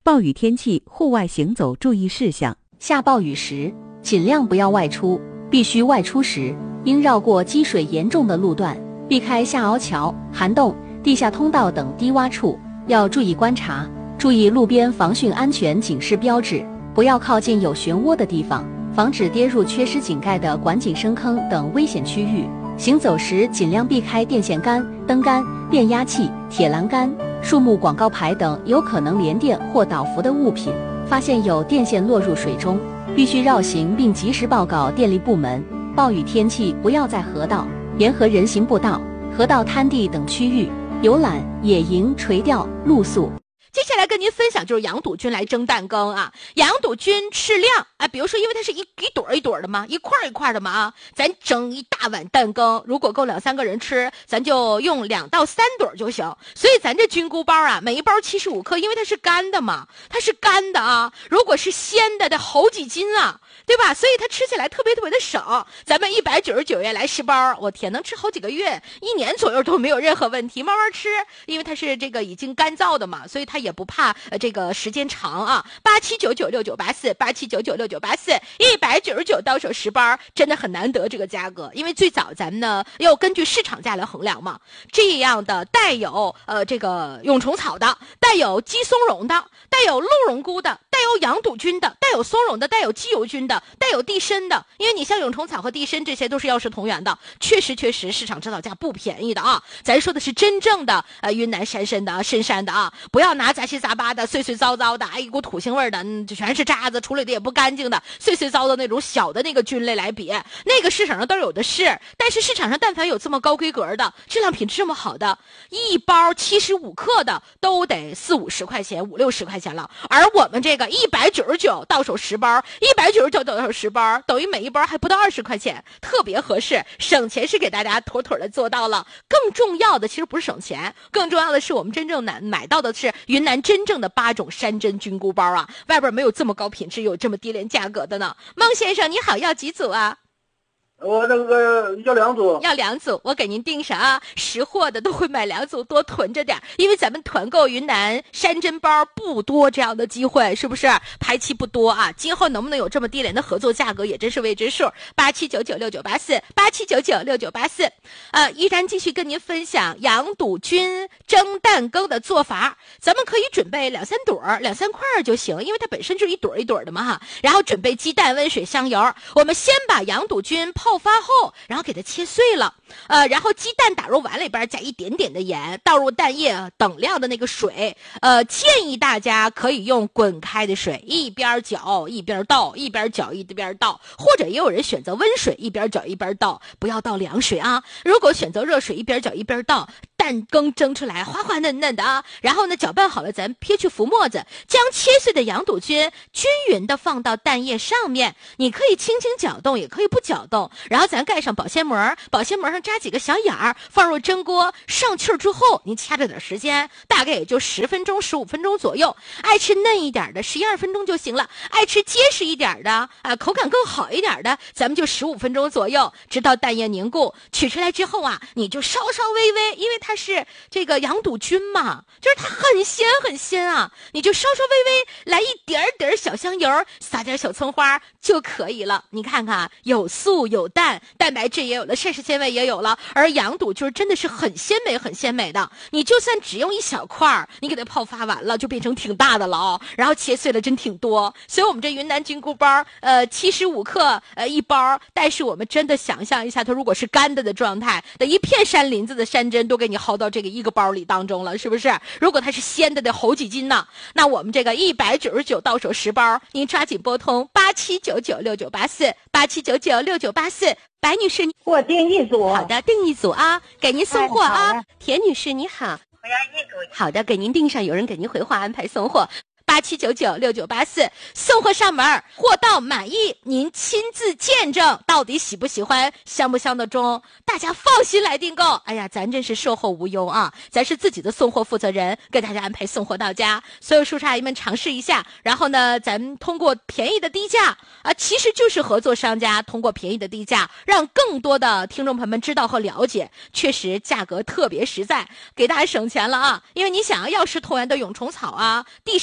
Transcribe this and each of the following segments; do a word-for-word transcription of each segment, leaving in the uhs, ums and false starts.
暴雨天气户外行走注意事项。 下暴雨时，尽量不要外出，必须外出时，应绕过积水严重的路段，避开下凹桥、涵洞、地下通道等低洼处，要注意观察，注意路边防汛安全警示标志，不要靠近有漩涡的地方，防止跌入缺失井盖的管井深坑等危险区域。行走时尽量避开电线杆、灯杆、变压器、铁栏杆、树木广告牌等有可能连电或倒伏的物品。发现有电线落入水中，必须绕行并及时报告电力部门。暴雨天气不要在河道、沿河人行步道、河道滩地等区域游览、野营、垂钓、露宿。 接下来跟您分享就是羊肚菌来蒸蛋羹啊，羊肚菌适量啊，比如说因为它是一一朵一朵的嘛，一块一块的嘛啊，咱蒸一大碗蛋羹，如果够两三个人吃，咱就用两到三朵就行。所以咱这菌菇包啊，每一包七十五克，因为它是干的嘛，它是干的啊，如果是鲜的得好几斤啊，对吧？所以它吃起来特别特别的省。咱们一百九十九元来十包，我天，能吃好几个月，一年左右都没有任何问题，慢慢吃，因为它是这个已经干燥的嘛，所以它也不怕呃这个时间长啊。八七九九六九八四，八七九九六九八四，一百九十九到手十包，真的很难得这个价格，因为最早咱们呢要根据市场价来衡量嘛。这样的带有呃这个蛹虫草的，带有鸡松茸的，带有鹿茸菇的，带有羊肚菌的，带有松茸的，带有鸡油菌的，带有地参的，因为你像蛹虫草和地参这些都是药食同源的，确实确实市场指导价不便宜的啊。咱说的是真正的呃云南山参的深山的啊，不要拿杂七杂八的碎碎糟糟的，哎一股土腥味的，嗯，全是渣子，处理的也不干净的碎碎糟的那种小的那个菌类来比，那个市场上都有的是。但是市场上但凡有这么高规格的，质量品质这么好的，一包七十五克的都得四五十块钱，五六十块钱了。而我们这个一百九十九到手十包，一百九十九到手十包，等于每一包还不到二十块钱，特别合适，省钱是给大家妥妥的做到了。更重要的其实不是省钱，更重要的是我们真正买买到的是云南真正的八种山珍菌菇包啊，外边没有这么高品质有这么低廉价格的呢。孟先生你好，要几组啊？ 我那个要两组， 要两组，我给您订上啊。识货的都会买两组，多囤着点，因为咱们团购云南山珍包不多这样的机会，是不是？排期不多啊，今后能不能有这么低廉的合作价格，也真是未知数。八七九九六九八四，八七九九六九八四，呃，依然继续跟您分享羊肚菌蒸蛋羹的做法。咱们可以准备两三朵、两三块就行，因为它本身就是一朵一朵的嘛哈。然后准备鸡蛋、温水、香油。我们先把羊肚菌泡泡发后，然后给它切碎了，呃，然后鸡蛋打入碗里边，加一点点的盐，倒入蛋液等量的那个水，呃，建议大家可以用滚开的水，一边搅一边倒，一边搅一边倒，或者也有人选择温水，一边搅一边倒，不要倒凉水啊。如果选择热水，一边搅一边倒，蛋羹蒸出来滑滑嫩嫩的啊。然后呢，搅拌好了，咱撇去浮沫子，将切碎的羊肚菌均匀的放到蛋液上面，你可以轻轻搅动，也可以不搅动。然后咱盖上保鲜膜，保鲜膜上扎几个小眼儿，放入蒸锅，上气儿之后，您掐着点时间，大概也就十分钟、十五分钟左右。爱吃嫩一点的，十一二分钟就行了；爱吃结实一点的，啊、呃，口感更好一点的，咱们就十五分钟左右，直到蛋液凝固。取出来之后啊，你就稍稍微微，因为它是这个羊肚菌嘛，就是它很鲜很鲜啊，你就稍稍微微来一点点小香油，撒点小葱花就可以了。你看看，有素有蛋，蛋白质也有了，膳食纤维也有了，而羊肚就是真的是很鲜美很鲜美的。你就算只用一小块，你给它泡发完了，就变成挺大的了哦，然后切碎了真挺多。所以我们这云南菌菇包，呃，七十五克呃一包，但是我们真的想象一下，它如果是干的的状态，的一片山林子的山珍都给你薅到这个一个包里当中了，是不是？如果它是鲜的，得好几斤呢。那我们这个一百九十九到手十包，您抓紧拨通八七九九六九八四，八七九九六九八四。白女士， 我订一组。 好的，订一组啊，给您送货啊。 哎、 田女士你好， 我要一组。 好的，给您订上，有人给您回话安排送货。八七九九六九八四，送货上门，货到满意，您亲自见证到底喜不喜欢，香不香的中，大家放心来订购。哎呀，咱真是售后无忧啊，咱是自己的送货负责人，给大家安排送货到家。所有叔叔阿姨们尝试一下，然后呢，咱们通过便宜的低价啊，其实就是合作商家通过便宜的低价，让更多的听众朋友们知道和了解，确实价格特别实在，给大家省钱了啊。因为你想要药食同源的蛹虫草啊、地参这样的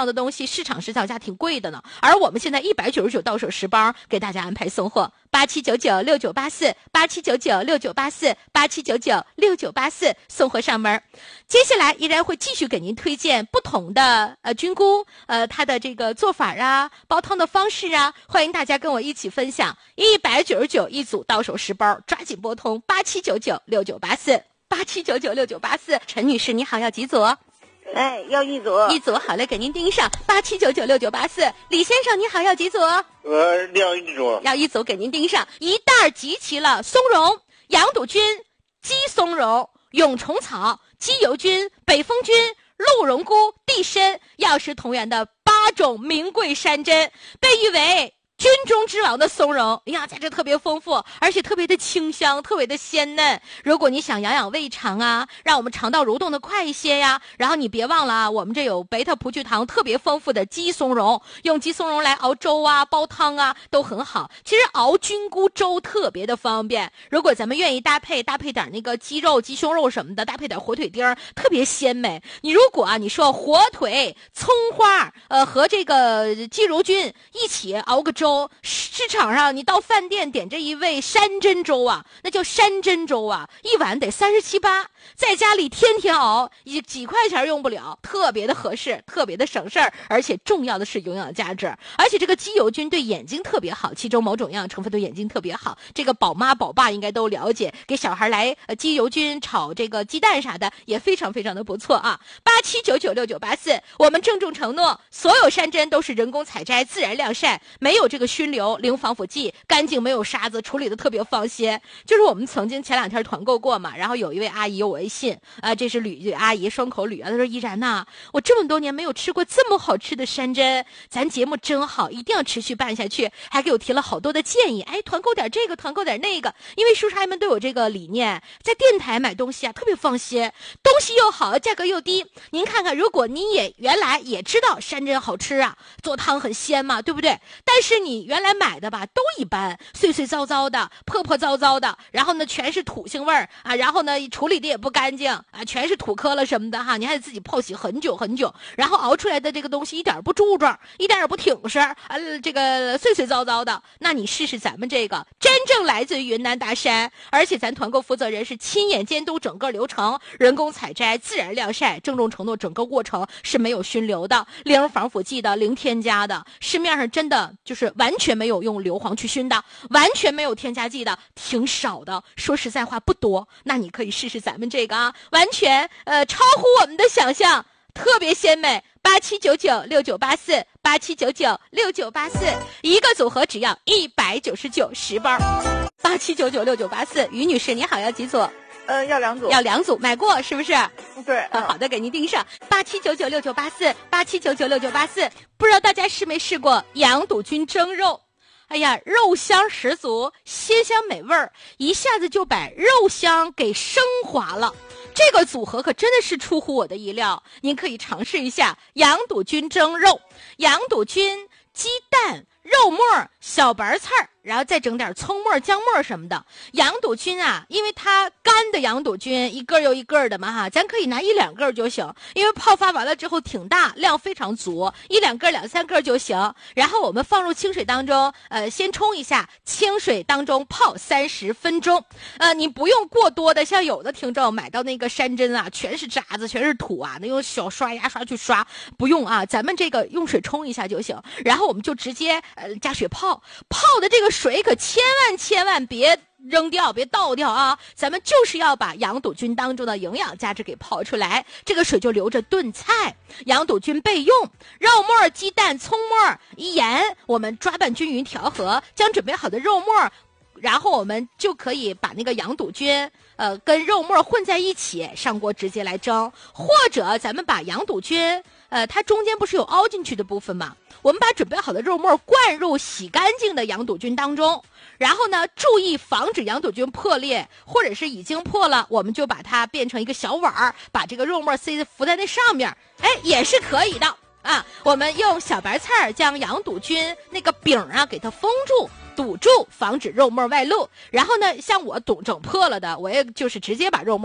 的东西市场市场价挺贵的呢，而我们现在一百九十九到手十包给大家安排送货，八七九九六九八四，八七九九六九八四，八七九九六九八四，送货上门。接下来依然会继续给您推荐不同的呃菌菇，呃它的这个做法啊，煲汤的方式啊，欢迎大家跟我一起分享。一百九十九一组，到手十包，抓紧拨通八七九九六九八四，八七九九六九八四。陈女士你好，要几组？ 哎，要一组。 一组，好嘞，给您盯上八七九九六九八四。李先生你好，要几组？ 我要一组。 要一组，给您盯上一袋集齐了松茸、羊肚菌、鸡松茸、蛹虫草、鸡油菌、北风菌、鹿茸菇、地参、药食同源的八种名贵山珍，被誉为菌中之王的松茸，营养价值特别丰富，而且特别的清香，特别的鲜嫩。如果你想养养胃肠啊，让我们肠道蠕动的快一些呀，然后你别忘了啊，我们这有贝塔葡聚糖特别丰富的鸡松茸，用鸡松茸来熬粥啊、煲汤啊都很好。其实熬菌菇粥特别的方便，如果咱们愿意搭配搭配点那个鸡肉、鸡胸肉什么的，搭配点火腿丁儿，特别鲜美。你如果啊，你说火腿、葱花，呃和这个鸡乳菌一起熬个粥。市场上你到饭店点这一味山珍粥啊，那叫山珍粥啊，一碗得三十七八，在家里天天熬，几几块钱用不了，特别的合适，特别的省事儿，而且重要的是营养价值，而且这个鸡油菌对眼睛特别好，其中某种营养成分对眼睛特别好，这个宝妈宝爸应该都了解，给小孩来呃鸡油菌炒这个鸡蛋啥的也非常非常的不错啊。八七九九六九八四，我们郑重承诺，所有山珍都是人工采摘、自然晾晒，没有这个熏流，零防腐剂，干净没有沙子，处理的特别放心。就是我们曾经前两天团购过嘛，然后有一位阿姨有我微信啊、呃，这是吕阿姨双口吕啊，她说依然呐、啊，我这么多年没有吃过这么好吃的山珍，咱节目真好，一定要持续办下去，还给我提了好多的建议，哎，团购点这个，团购点那个，因为叔叔阿姨们都有这个理念，在电台买东西啊特别放心，东西又好，价格又低。您看看，如果你也原来也知道山珍好吃啊，做汤很鲜嘛，对不对？但是你原来买的吧都一般，碎碎糟糟的，破破糟糟的，然后呢全是土腥味儿啊，然后呢处理的也不干净啊，全是土坷了什么的哈，你还得自己泡洗很久很久，然后熬出来的这个东西一点不柱状，一点也不挺实啊，这个碎碎糟糟的。那你试试咱们这个，真正来自于云南大山，而且咱团购负责人是亲眼监督整个流程，人工采摘、自然晾晒，郑重承诺整个过程是没有熏流的，零防腐剂的，零添加的，市面上真的就是完全没有用硫磺去熏的，完全没有添加剂的，挺少的，说实在话不多。那你可以试试咱们这个啊，完全呃超乎我们的想象，特别鲜美。八七九九六九八四，八七九九六九八四，一个组合只要一百九十九十包。八七九九六九八四，于女士你好，要几组？ 呃，要两组。 要两组，买过是不是？ 对。 啊，好的，给您盯上八七九九六九八四，八七九九六九八四。不知道大家试没试过羊肚菌蒸肉？哎呀，肉香十足，鲜香美味儿，一下子就把肉香给升华了。这个组合可真的是出乎我的意料，您可以尝试一下羊肚菌蒸肉，羊肚菌、鸡蛋、肉末、小白菜，然后再整点葱末、姜末什么的。羊肚菌啊，因为它干的羊肚菌一个又一个的嘛哈，咱可以拿一两个就行，因为泡发完了之后挺大，量非常足，一两个两三个就行。然后我们放入清水当中，呃，先冲一下，清水当中泡三十分钟。呃，你不用过多的，像有的听众买到那个山珍啊，全是渣子，全是土啊，那用小刷牙刷去刷，不用啊，咱们这个用水冲一下就行。然后我们就直接呃加水泡，泡的这个水可千万千万别扔掉，别倒掉啊！咱们就是要把羊肚菌当中的营养价值给泡出来，这个水就留着炖菜，羊肚菌备用。肉末、鸡蛋、葱末、盐，我们抓拌均匀调和，将准备好的肉末，然后我们就可以把那个羊肚菌呃跟肉末混在一起，上锅直接来蒸，或者咱们把羊肚菌呃它中间不是有凹进去的部分吗？我们把准备好的肉末灌入洗干净的羊肚菌当中，然后呢，注意防止羊肚菌破裂，或者是已经破了，我们就把它变成一个小碗儿，把这个肉末塞浮在那上面，哎，也是可以的啊。我们用小白菜将羊肚菌那个饼啊给它封住。堵住，防止肉末外露。然后呢，像我堵整破了的，我也就是直接把肉末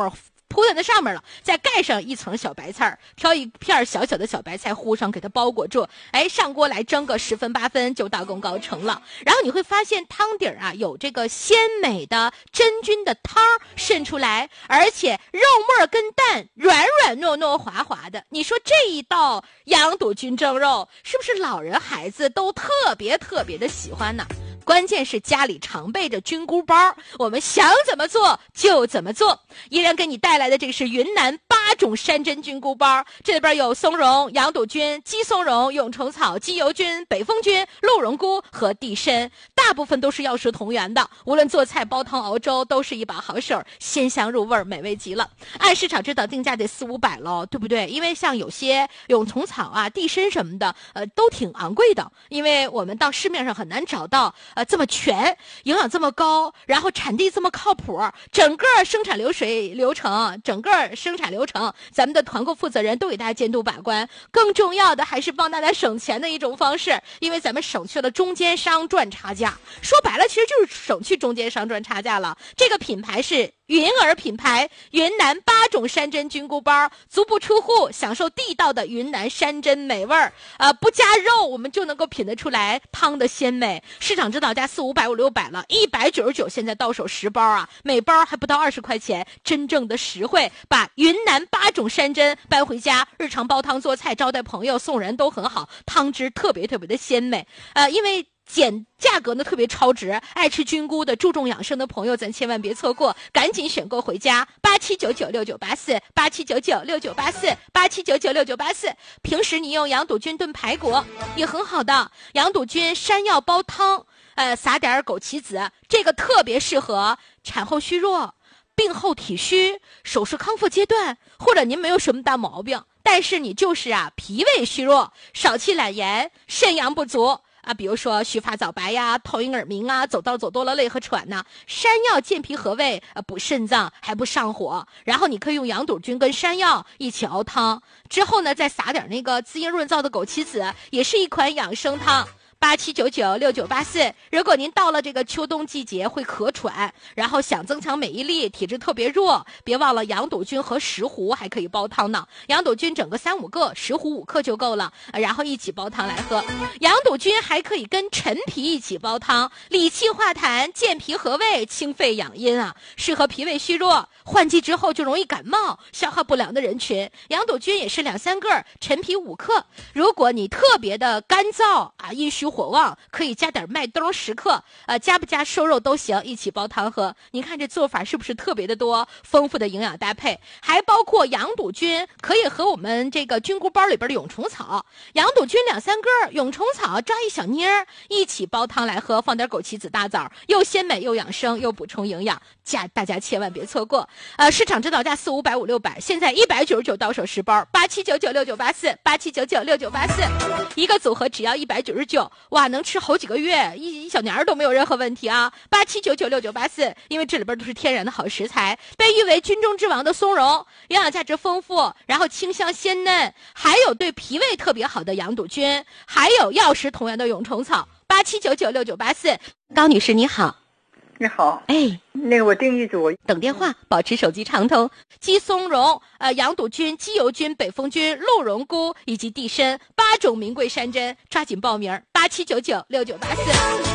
铺在那上面了，再盖上一层小白菜，挑一片小小的小白菜糊上，给它包裹住，哎，上锅来蒸个十分八分就大功告成了。然后你会发现汤底啊有这个鲜美的真菌的汤渗出来，而且肉末跟蛋软软糯糯滑滑的。你说这一道羊肚菌蒸肉是不是老人孩子都特别特别的喜欢呢？关键是家里常备着菌菇包，我们想怎么做就怎么做。依然给你带来的这个是云南八种山珍菌菇包，这里边有松茸、羊肚菌、鸡松茸、蛹虫草、鸡油菌、北风菌、鹿茸菇和地参，大部分都是药食同源的，无论做菜、煲汤、熬粥都是一把好手，鲜香入味，美味极了。按市场指导定价得四五百喽，对不对？因为像有些蛹虫草啊、地参什么的，呃，都挺昂贵的，因为我们到市面上很难找到呃，这么全，营养这么高，然后产地这么靠谱，整个生产流水流程，整个生产流程，咱们的团购负责人都给大家监督把关。更重要的还是帮大家省钱的一种方式，因为咱们省去了中间商赚差价。说白了，其实就是省去中间商赚差价了。这个品牌是云儿品牌，云南八种山珍菌菇包，足不出户享受地道的云南山珍美味儿。呃，不加肉，我们就能够品得出来汤的鲜美。市场指导价四五百五六百了，一百九十九，现在到手十包啊，每包还不到二十块钱，真正的实惠。把云南八种山珍搬回家，日常煲汤做菜、招待朋友、送人都很好，汤汁特别特别的鲜美。呃，因为减价格呢特别超值，爱吃菌菇的、注重养生的朋友，咱千万别错过，赶紧选购回家。八七九九六九八四，八七九九六九八四，八七九九六九八四。平时你用羊肚菌炖排骨也很好的，羊肚菌山药煲汤，呃，撒点枸杞子，这个特别适合产后虚弱、病后体虚、手术康复阶段，或者您没有什么大毛病，但是你就是啊脾胃虚弱、少气懒言、肾阳不足。啊，比如说须发早白呀、头晕耳鸣啊、走道走多了累和喘呐、啊。山药健脾和胃，呃，补肾脏还不上火。然后你可以用羊肚菌跟山药一起熬汤，之后呢再撒点那个滋阴润燥的枸杞子，也是一款养生汤。八七九九六九八四。如果您到了这个秋冬季节会咳喘，然后想增强免疫力，体质特别弱，别忘了羊肚菌和石斛还可以煲汤呢。羊肚菌整个三五个，石斛五克就够了，然后一起煲汤来喝。羊肚菌还可以跟陈皮一起煲汤，理气化痰，健脾和胃，清肺养阴啊，适合脾胃虚弱、换季之后就容易感冒、消化不良的人群。羊肚菌也是两三个，陈皮五克。如果你特别的干燥啊，阴虚火旺，可以加点麦冬十克，呃，加不加瘦肉都行，一起煲汤喝。你看这做法是不是特别的多，丰富的营养搭配，还包括羊肚菌可以和我们这个菌菇包里边的蛹虫草，羊肚菌两三个，蛹虫草抓一小妮儿，一起煲汤来喝，放点枸杞子、大枣，又鲜美又养生又补充营养，价大家千万别错过。呃，市场指导价四五百五六百，现在一百九十九到手十包，八七九九六九八四，八七九九六九八四，一个组合只要一百九十九，哇，能吃好几个月，一一小年儿都没有任何问题啊！八七九九六九八四，因为这里边都是天然的好食材，被誉为菌中之王的松茸，营养价值丰富，然后清香鲜嫩，还有对脾胃特别好的羊肚菌，还有药食同源的蛹虫草。八七九九六九八四，高女士你好。 你好， 哎， 那个我订一组， 等电话，保持手机畅通。鸡松茸、呃羊肚菌、鸡油菌、北风菌、鹿茸菇以及地参八种名贵山珍，抓紧报名，八七九九六九八四。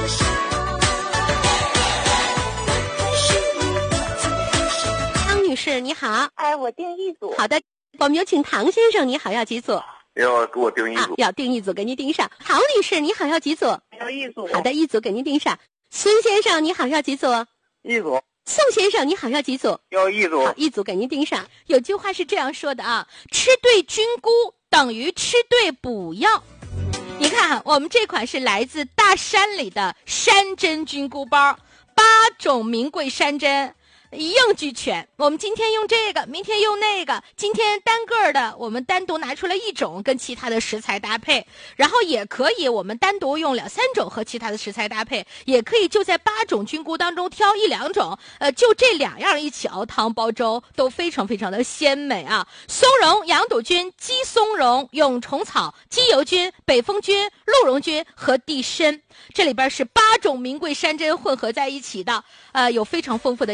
汤女士你好， 哎，我订一组。 好的，我们有请唐先生，你好，要几组？ 要给我订一组、啊、 要订一组，给您订上。唐女士你好，要几组？ 要一组。 好的，一组给您订上。孙先生你好，要几组？ 一组。 宋先生你好，要几组？ 要一组。 好，一组给您订上。有句话是这样说的啊，吃对菌菇等于吃对补药。你看我们这款是来自大山里的山珍菌菇包，八种名贵山珍一应俱全。我们今天用这个，明天用那个，今天单个的我们单独拿出来一种跟其他的食材搭配，然后也可以我们单独用两三种和其他的食材搭配，也可以就在八种菌菇当中挑一两种，呃，就这两样一起熬汤煲粥，都非常非常的鲜美啊。松茸、羊肚菌、鸡松茸、蛹虫草、鸡油菌、北风菌、鹿茸菌和地参，这里边是八种名贵山珍混合在一起的，呃，有非常丰富的营养价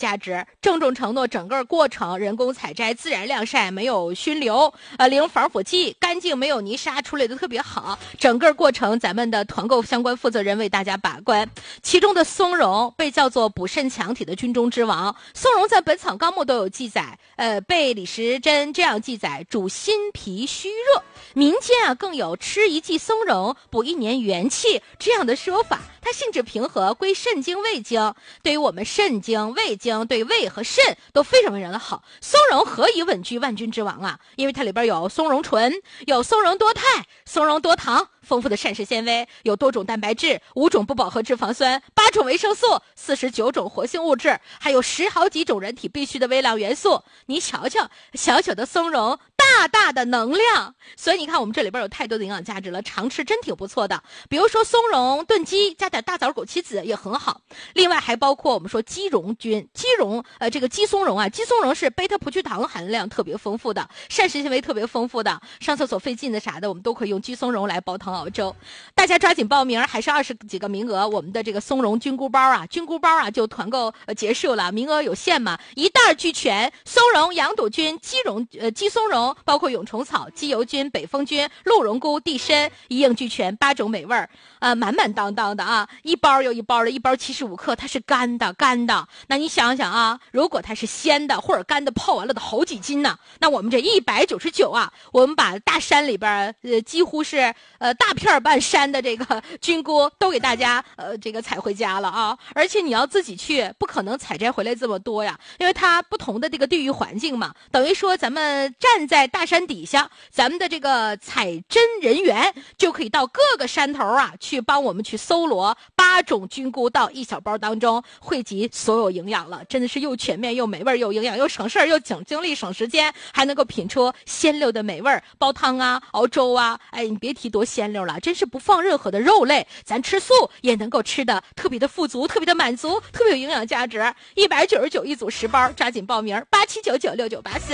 价值，郑重承诺整个过程人工采摘、自然晾晒，没有熏留，呃，零防腐剂，干净，没有泥沙，处理的特别好。整个过程咱们的团购相关负责人为大家把关。其中的松茸被叫做补肾强体的军中之王，松茸在《本草纲目》都有记载，呃，被李时珍这样记载：主心脾虚热。民间啊更有吃一剂松茸补一年元气这样的说法。它性质平和，归肾经、胃经，对于我们肾经、胃经，对胃和肾都非常非常的好。松茸何以稳居万军之王啊？因为它里边有松茸醇，有松茸多肽、松茸多糖，丰富的膳食纤维，有多种蛋白质，五种不饱和脂肪酸，八种维生素，四十九种活性物质，还有十好几种人体必需的微量元素。你瞧瞧，小小的松茸，大大的能量。所以你看我们这里边有太多的营养价值了，常吃真挺不错的。比如说松茸炖鸡，加点大枣、枸杞子也很好。另外还包括我们说鸡茸菌，鸡茸呃这个鸡松茸啊，鸡松茸是贝塔葡聚糖含量特别丰富的，膳食纤维特别丰富的，上厕所费劲的啥的，我们都可以用鸡松茸来煲汤熬粥。大家抓紧报名，还是二十几个名额，我们的这个松茸菌菇包啊，菌菇包啊就团购呃结束了，名额有限嘛，一袋俱全，松茸、羊肚菌、鸡茸呃鸡松茸，包括蛹虫草、鸡油菌、北风菌、鹿茸菇、地参，一应俱全，八种美味儿，呃满满当当的啊，一包又一包的，一包七十五克，它是干的干的。那你想想啊，如果它是鲜的或者干的，泡完了的好几斤呢，那我们这一百九十九啊，我们把大山里边呃几乎是呃大片半山的这个菌菇都给大家呃这个采回家了啊，而且你要自己去，不可能采摘回来这么多呀，因为它不同的这个地域环境嘛，等于说咱们站在大山底下，咱们的这个采针人员就可以到各个山头啊去帮我们去搜罗八种菌菇到一小包当中，汇集所有营养了，真的是又全面又美味又营养又省事儿又省精力省时间，还能够品出鲜溜的美味，煲汤啊熬粥啊，哎你别提多鲜溜了，真是不放任何的肉类，咱吃素也能够吃的特别的富足，特别的满足，特别有营养价值。一百九十九一组十包，抓紧报名，八七九九六九八四。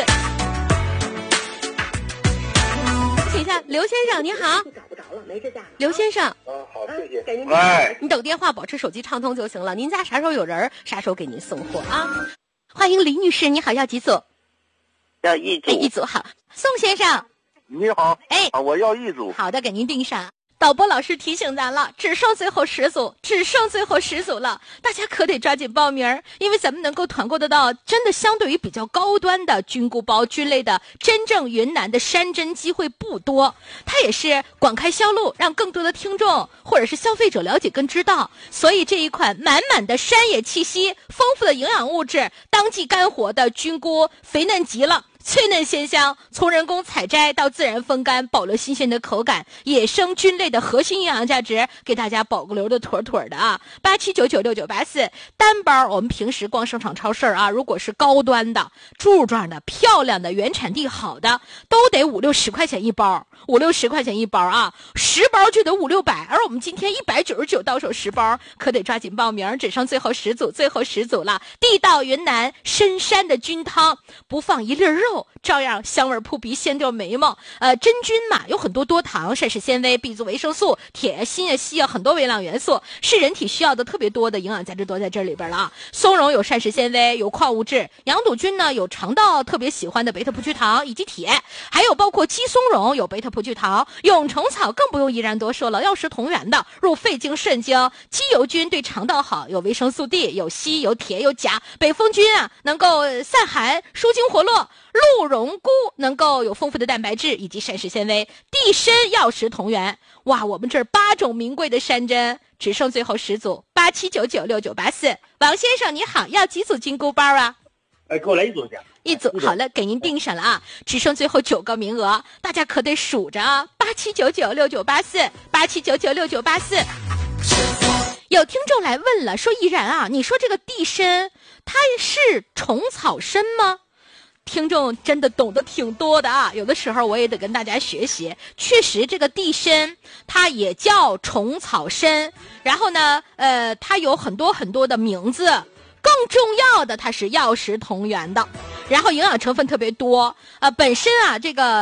请一下刘先生，你好。刘先生， 嗯，好，谢谢。 哎， 你等电话，保持手机畅通就行了。您家啥时候有人，啥时候给您送货啊？欢迎李女士，你好，要几组？ 要一组。 哎，一组好。宋先生， 你好， 哎， 啊，我要一组。 好的，给您订上。导播老师提醒咱了，只剩最后十组，只剩最后十组了，大家可得抓紧报名，因为咱们能够团购得到，真的相对于比较高端的菌菇包菌类的真正云南的山珍机会不多，它也是广开销路，让更多的听众或者是消费者了解跟知道。所以这一款满满的山野气息、丰富的营养物质、当季干活的菌菇，肥嫩极了。脆嫩鲜香，从人工采摘到自然风干，保留新鲜的口感，野生菌类的核心营养价值，给大家保留的妥妥的啊！八七九九六九八四单包，我们平时逛商场超市啊，如果是高端的、柱状的、漂亮的、原产地好的，都得五六十块钱一包，五六十块钱一包啊，十包就得五六百，而我们今天一百九十九到手十包，可得抓紧报名，只剩最后十组，最后十组了。地道云南深山的菌汤，不放一粒肉。照样香味扑鼻，鲜掉眉毛。呃，真菌嘛，有很多多糖、膳食纤维、B 族维生素、铁、锌啊、硒啊，很多微量元素，是人体需要的特别多的营养价值都在这里边了啊。松茸有膳食纤维，有矿物质；羊肚菌呢有肠道特别喜欢的贝塔葡聚糖以及铁，还有包括鸡松茸有贝塔葡聚糖，蛹虫草更不用依然多说了，药食同源的，入肺经、肾经。鸡油菌对肠道好，有维生素 D， 有硒、有铁、有钾。北风菌啊能够散寒、舒筋活络。鹿茸菇能够有丰富的蛋白质以及膳食纤维，地参药食同源。哇，我们这儿八种名贵的山珍，只剩最后十组，八七九九六九八四。王先生你好，要几组菌菇包啊？ 哎，给我来一组去。 一组，好了，给您订上了啊，只剩最后九个名额，大家可得数着啊，八七九九六九八四，八七九九六九八四。有听众来问了，说依然啊，你说这个地参，它是虫草参吗？听众真的懂得挺多的啊，有的时候我也得跟大家学习。确实这个地参它也叫虫草参，然后呢呃它有很多很多的名字，更重要的它是药食同源的，然后营养成分特别多。呃本身啊这个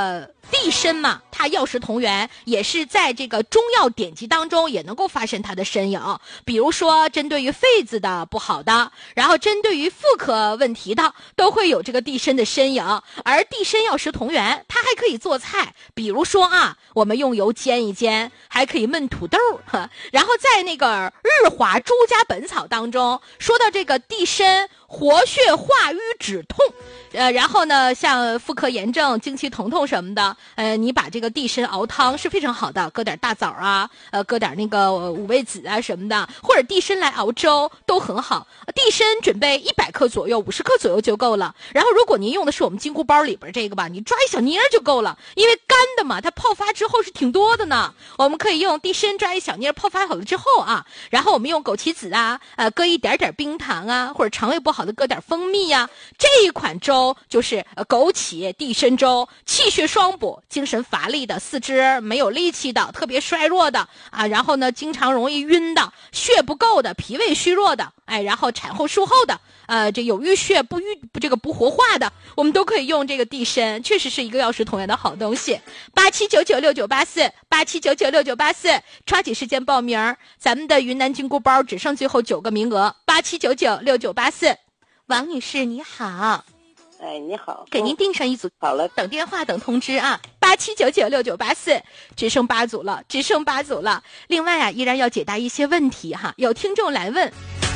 地参嘛，它药食同源，也是在这个中药典籍当中也能够发现它的身影。比如说针对于肺子的不好的，然后针对于妇科问题的，都会有这个地参的身影。而地参药食同源，它还可以做菜，比如说啊，我们用油煎一煎，还可以焖土豆。然后在那个日华诸家本草当中说到这个地参活血化瘀止痛，呃，然后呢，像妇科炎症、经期疼痛什么的，呃，你把这个地参熬汤是非常好的，搁点大枣啊，呃，搁点那个五味子啊什么的，或者地参来熬粥都很好。地参准备一百克左右，五十克左右就够了。然后如果您用的是我们金箍包里边这个吧，你抓一小捏就够了，因为干的嘛，它泡发之后是挺多的呢。我们可以用地参抓一小捏，泡发好了之后啊，然后我们用枸杞子啊，呃，搁一点点冰糖啊，或者肠胃不好的搁点蜂蜜呀、啊，这一款粥就是呃枸杞地参粥，气血双补，精神乏力的、四肢没有力气的、特别衰弱的啊，然后呢经常容易晕的、血不够的、脾胃虚弱的，哎，然后产后术后的，呃，这有淤血不淤这个不活化的，我们都可以用这个地参，确实是一个药食同源的好东西。八七九九六九八四，八七九九六九八四，抓紧时间报名，咱们的云南菌菇包只剩最后九个名额，八七九九六九八四。王女士你好。 哎，你好， 给您订上一组， 好了， 等电话等通知啊，八七九九六九八四，只剩八组了，只剩八组了。另外啊，依然要解答一些问题哈，有听众来问，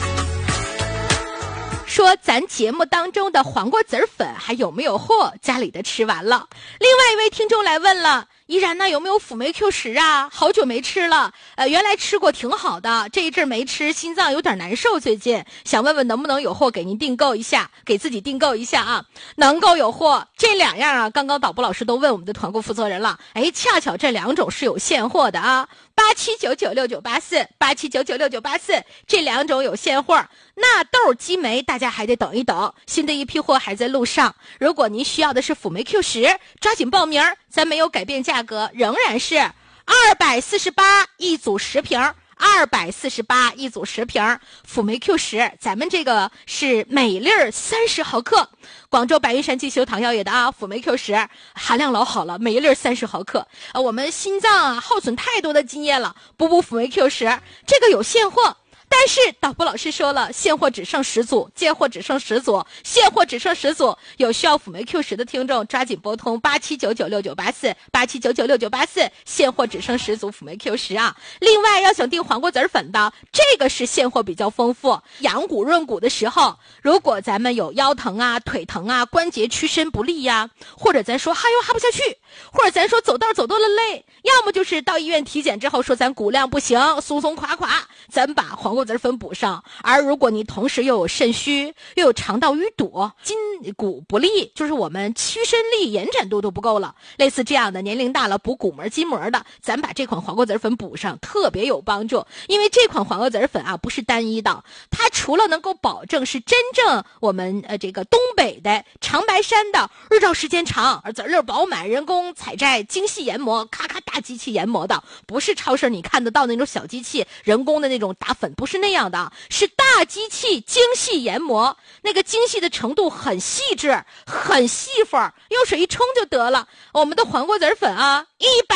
说咱节目当中的黄瓜籽粉还有没有货？家里的吃完了。另外一位听众来问了，依然呢有没有辅酶 Q 十啊？好久没吃了，呃，原来吃过挺好的，这一阵没吃，心脏有点难受，最近想问问能不能有货给您订购一下，给自己订购一下啊，能够有货。这两样啊，刚刚导播老师都问我们的团购负责人了，哎，恰巧这两种是有现货的啊，八七九九六九八四，八七九九六九八四，这两种有现货。纳豆激酶大家还得等一等，新的一批货还在路上。如果您需要的是辅酶 Q 十，抓紧报名，咱没有改变价格，仍然是二百四十八一组十瓶，二百四十八一组十瓶辅酶 Q 十，咱们这个是每粒三十毫克，广州白云山进修堂药业的啊，辅酶 Q 十含量老好了，每一粒三十毫克。呃，我们心脏啊耗损太多的津液了，补补辅酶 Q 十，这个有现货。但是导播老师说了，现货只剩十组，接货只剩十组，现货只剩十组，有需要辅酶 Q 十的听众抓紧拨通八七九九六九八四，八七九九六九八四，现货只剩十组辅酶 Q 十啊。另外要想订黄瓜籽粉的，这个是现货比较丰富，养骨润骨的时候，如果咱们有腰疼啊、腿疼啊、关节屈伸不利呀、啊，或者咱说哈哟哈不下去，或者咱说走道走多了累，要么就是到医院体检之后说咱骨量不行，松松垮垮，咱把黄瓜籽粉补上。而如果你同时又有肾虚，又有肠道淤堵，筋骨不利，就是我们屈伸力、延展度都不够了，类似这样的，年龄大了补骨膜筋膜的，咱把这款黄瓜籽粉补上特别有帮助。因为这款黄瓜籽粉啊不是单一的，它除了能够保证是真正我们呃这个东北的长白山的日照时间长，而籽粒饱满，人工采摘精细研磨，咔咔大机器研磨的，不是超市你看得到那种小机器人工的那种打粉，不是那样的，是大机器精细研磨，那个精细的程度很细致很细缝，用水一冲就得了。我们的黄瓜籽粉啊，一百